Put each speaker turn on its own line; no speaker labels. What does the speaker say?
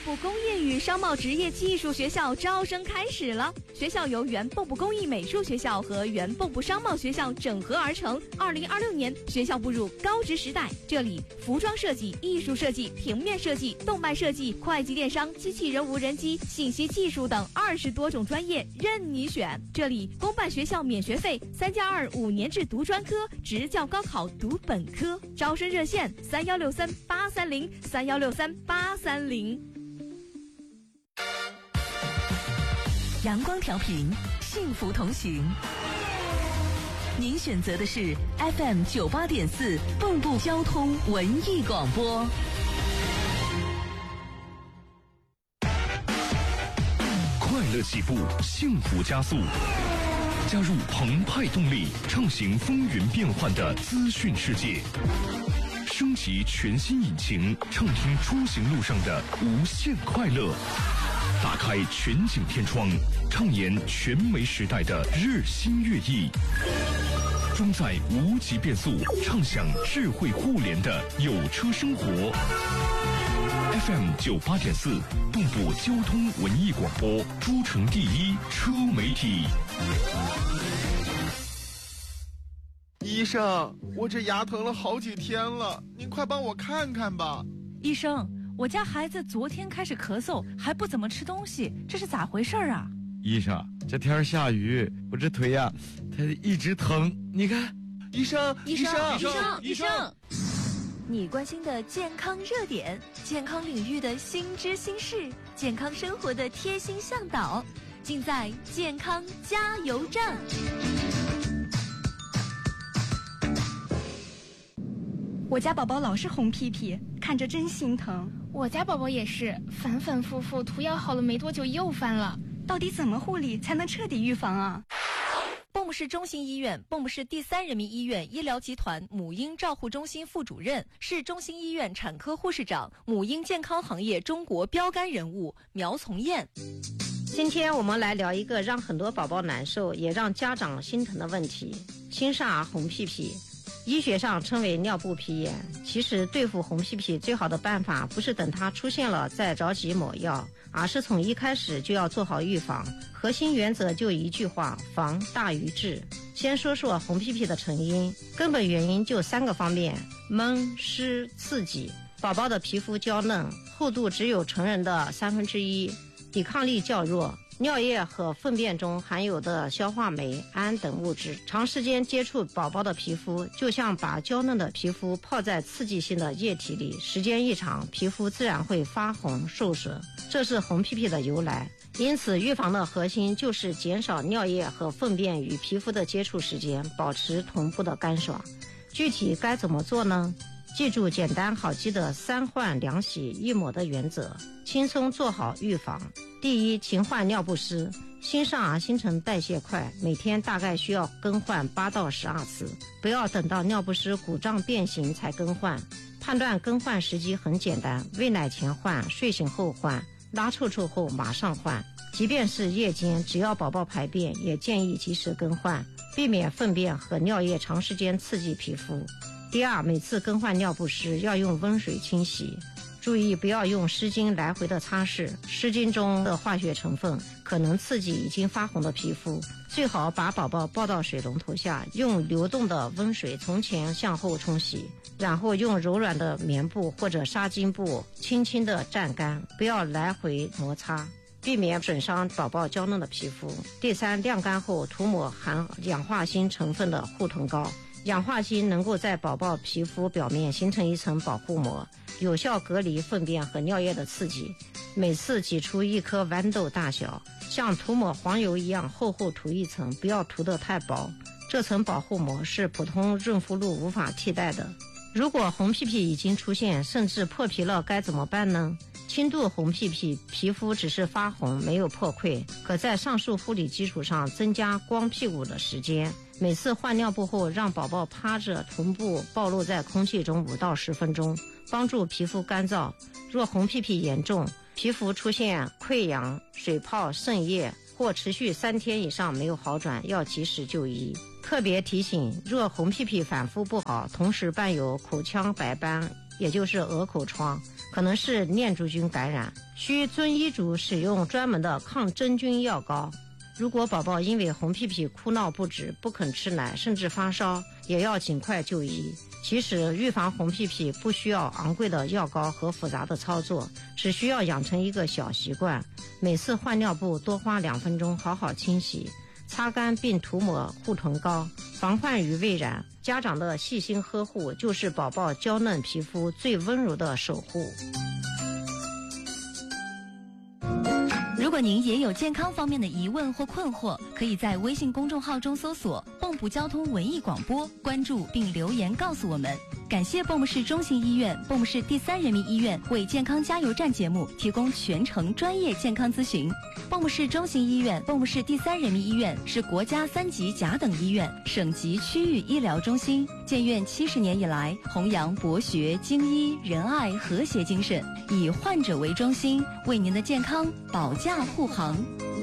部工业与商贸职业技术学校招生开始了。学校由原蚌埠工艺美术学校和原蚌埠商贸学校整合而成。2026年，学校步入高职时代，这里服装设计、艺术设计、平面设计、动漫设计、会计电商、机器人无人机、信息技术等20多种专业任你选。这里公办学校免学费，3+2 5年制读专科，职教高考读本科。招生热线3163-830，3163-830。
阳光调频，幸福同行。您选择的是 FM 98.4蚌埠交通文艺广播。
快乐起步，幸福加速。加入澎湃动力，畅行风云变幻的资讯世界。升级全新引擎，畅听出行路上的无限快乐。打开全景天窗，畅言全媒时代的日新月异。装载无极变速，畅享智慧互联的有车生活。FM 98.4，蚌埠交通文艺广播，诸城第一车媒体。
医生，我这牙疼了好几天了，您快帮我看看吧。
医生，我家孩子昨天开始咳嗽，还不怎么吃东西，这是咋回事啊？
医生，这天下雨，我这腿呀，它一直疼。你看，
医生，
你关心的健康热点，健康领域的新知新事，健康生活的贴心向导，尽在健康加油站。
我家宝宝老是红屁屁，看着真心疼。
我家宝宝也是，反反复复，涂药好了没多久又犯了。
到底怎么护理才能彻底预防啊？
蚌埠市中心医院、蚌埠市第3人民医院医疗集团母婴照护中心副主任、市中心医院产科护士长、母婴健康行业中国标杆人物苗从艳。
今天我们来聊一个让很多宝宝难受，也让家长心疼的问题：新生儿红屁屁。医学上称为尿布皮炎。其实对付红屁屁最好的办法不是等它出现了再着急抹药，而是从一开始就要做好预防。核心原则就一句话：防大于治。先说说红屁屁的成因，根本原因就3个方面：闷、湿、刺激。宝宝的皮肤娇嫩，厚度只有成人的1/3，抵抗力较弱。尿液和粪便中含有的消化酶、氨等物质，长时间接触宝宝的皮肤，就像把娇嫩的皮肤泡在刺激性的液体里，时间一长，皮肤自然会发红受损，这是红屁屁的由来。因此，预防的核心就是减少尿液和粪便与皮肤的接触时间，保持同步的干爽。具体该怎么做呢？记住简单好记的3换2洗1抹的原则，轻松做好预防。第一，勤换尿不湿。新生儿新陈代谢快，每天大概需要更换8到12次，不要等到尿不湿鼓胀变形才更换。判断更换时机很简单，喂奶前换，睡醒后换，拉臭臭后马上换。即便是夜间，只要宝宝排便，也建议及时更换，避免粪便和尿液长时间刺激皮肤。第二，每次更换尿不湿要用温水清洗。注意不要用湿巾来回的擦拭，湿巾中的化学成分可能刺激已经发红的皮肤。最好把宝宝抱到水龙头下，用流动的温水从前向后冲洗，然后用柔软的棉布或者纱巾布轻轻地蘸干，不要来回摩擦，避免损伤宝宝娇嫩的皮肤。第三，晾干后涂抹含氧化锌成分的护臀膏。氧化锌能够在宝宝皮肤表面形成一层保护膜，有效隔离粪便和尿液的刺激。每次挤出1颗豌豆大小，像涂抹黄油一样厚厚涂一层，不要涂得太薄。这层保护膜是普通润肤露无法替代的。如果红屁屁已经出现，甚至破皮了，该怎么办呢？轻度红屁屁，皮肤只是发红，没有破溃，可在上述护理基础上增加光屁股的时间。每次换尿布后，让宝宝趴着，臀部暴露在空气中5到10分钟，帮助皮肤干燥。若红屁屁严重，皮肤出现溃疡、水泡、渗液或持续3天以上没有好转，要及时就医。特别提醒，若红屁屁反复不好，同时伴有口腔白斑，也就是鹅口疮， 可能是念珠菌感染，需遵医嘱使用专门的抗真菌药膏。如果宝宝因为红屁屁哭闹不止，不肯吃奶，甚至发烧，也要尽快就医。其实预防红屁屁不需要昂贵的药膏和复杂的操作，只需要养成一个小习惯，每次换尿布多花2分钟好好清洗，擦干并涂抹护臀膏，防患于未然。家长的细心呵护就是宝宝娇嫩皮肤最温柔的守护。
如果您也有健康方面的疑问或困惑，可以在微信公众号中搜索蚌埠交通文艺广播，关注并留言告诉我们。感谢蚌埠市中心医院、蚌埠市第3人民医院为健康加油站节目提供全程专业健康咨询。蚌埠市中心医院、蚌埠市第3人民医院是国家3级甲等医院、省级区域医疗中心，建院70年以来，弘扬博学、精医、仁爱、和谐精神，以患者为中心，为您的健康保驾护航。